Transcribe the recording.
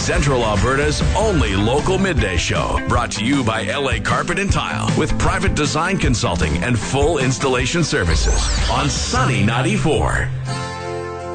Central Alberta's only local midday show. Brought to you by LA Carpet and Tile with private design consulting and full installation services on Sunny 94.